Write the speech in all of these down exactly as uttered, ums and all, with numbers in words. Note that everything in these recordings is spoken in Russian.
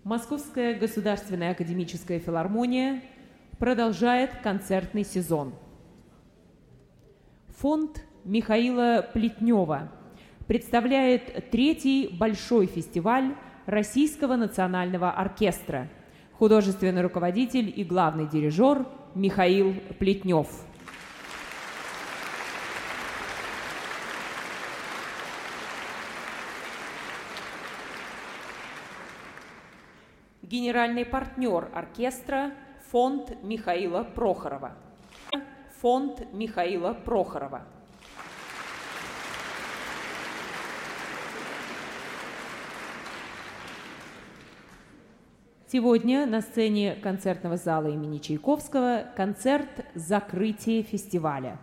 Московская государственная академическая филармония продолжает концертный сезон. Фонд Михаила Плетнева представляет третий большой фестиваль Российского национального оркестра. Художественный руководитель и главный дирижер Михаил Плетнев. Генеральный партнер оркестра – фонд Михаила Прохорова. Фонд Михаила Прохорова. Сегодня на сцене концертного зала имени Чайковского концерт закрытия фестиваля.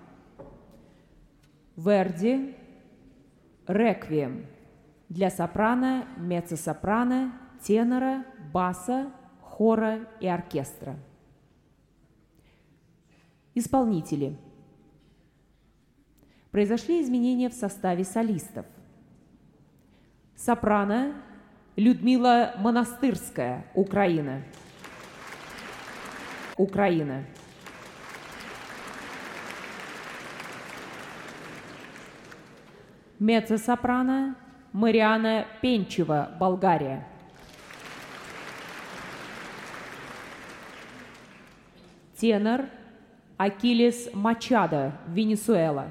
Верди «Реквием» для сопрано, меццо-сопрано, тенора, баса, хора и оркестра. Исполнители. Произошли изменения в составе солистов. Сопрано Людмила Монастырская, Украина. Украина. Меццо-сопрано Мариана Пенчева, Болгария. Тенор Акилес Мачадо, Венесуэла.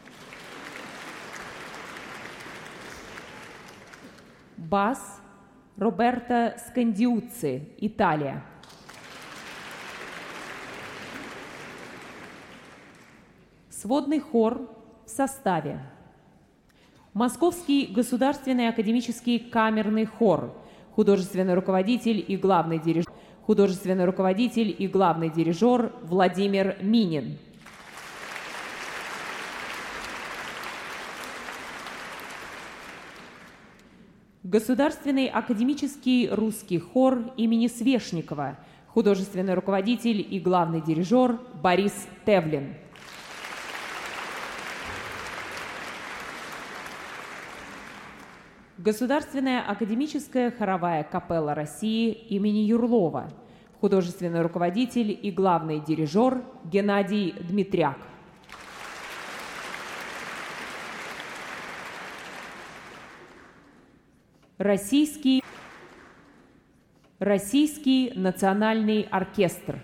Бас Роберто Скандиуцци, Италия. Сводный хор в составе: Московский государственный академический камерный хор, художественный руководитель и главный дирижер, художественный руководитель и главный дирижер Владимир Минин. Государственный академический русский хор имени Свешникова, художественный руководитель и главный дирижер Борис Тевлин. Государственная академическая хоровая капелла России имени Юрлова, художественный руководитель и главный дирижер Геннадий Дмитряк. Российский, Российский национальный оркестр.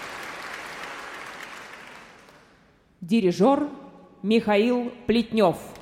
Дирижер Михаил Плетнев.